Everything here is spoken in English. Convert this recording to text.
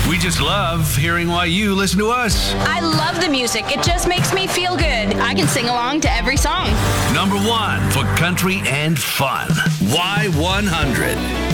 We just love hearing why you listen to us. I love the music. It just makes me feel good. I can sing along to every song. Number one for country and fun. Y100.